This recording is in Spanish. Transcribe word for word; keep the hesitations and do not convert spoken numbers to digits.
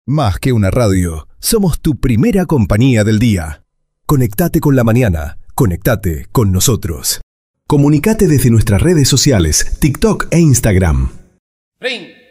Más que una radio, somos tu primera compañía del día. Conectate con la mañana, conectate con nosotros. Comunicate desde nuestras redes sociales, TikTok e Instagram. Ring.